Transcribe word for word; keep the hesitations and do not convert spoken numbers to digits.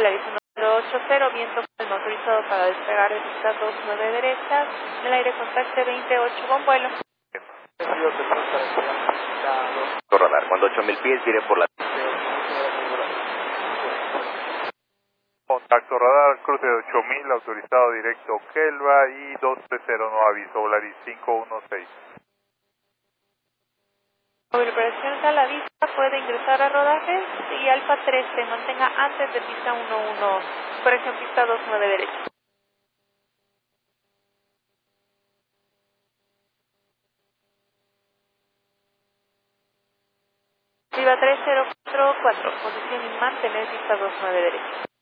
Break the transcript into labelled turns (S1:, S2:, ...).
S1: Volaris uno ocho cero, viento calma, autorizado para despegar de pista dos nueve derecha, en el aire contacte veintiocho con vuelo.
S2: Radar, cuando ocho mil pies, viene por la...
S3: Contacto radar, cruce de ocho mil, autorizado directo Kelva y dos tres cero, no aviso, Volaris cinco uno seis.
S1: Sobre operación a la vista puede ingresar a rodaje y Alfa trece, mantenga antes de pista uno uno, corrección pista dos nueve derecha. Viva tres cero cuatro cuatro, posición y mantener pista dos nueve derecha.